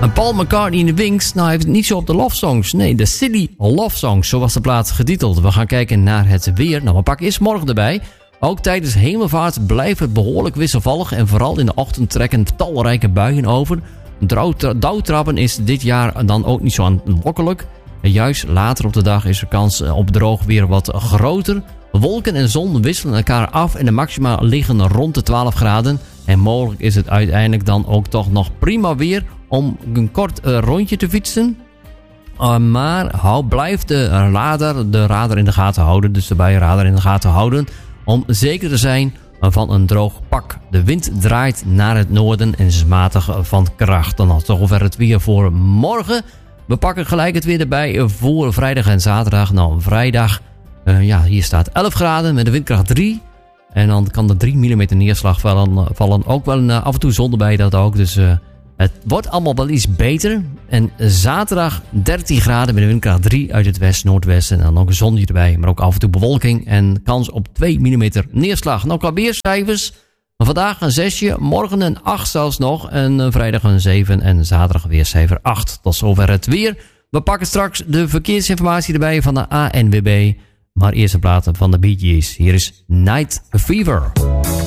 En Paul McCartney in de Wings, nou hij heeft het niet zo op de love songs. Nee, de Silly Love Songs, zo was de plaat getiteld. We gaan kijken naar het weer. Nou, we pakken eerst morgen erbij. Ook tijdens hemelvaart blijft het behoorlijk wisselvallig. En vooral in de ochtend trekken talrijke buien over. Dauwtrappen is dit jaar dan ook niet zo aanlokkelijk. En juist later op de dag is de kans op droog weer wat groter. Wolken en zon wisselen elkaar af en de maxima liggen rond de 12 graden. En mogelijk is het uiteindelijk dan ook toch nog prima weer om een kort rondje te fietsen. Maar blijf de radar in de gaten houden. Dus de buienradar in de gaten houden. Om zeker te zijn van een droog pak. De wind draait naar het noorden en is matig van kracht. Dan is toch ongeveer het weer voor morgen. We pakken gelijk het weer erbij voor vrijdag en zaterdag. Nou, vrijdag, hier staat 11 graden met de windkracht 3. En dan kan er 3 mm neerslag vallen. Ook wel af en toe zon erbij dat ook. Dus het wordt allemaal wel iets beter. En zaterdag 13 graden met de windkracht 3 uit het west-noordwesten. En dan ook een zonnetje erbij. Maar ook af en toe bewolking. En kans op 2 mm neerslag. Nou, qua weercijfers. Vandaag een 6, morgen een 8 zelfs nog. En vrijdag een 7 en zaterdag weercijfer 8. Tot zover het weer. We pakken straks de verkeersinformatie erbij van de ANWB. Maar eerst een plaat van de Bee Gees. Hier is Night Fever.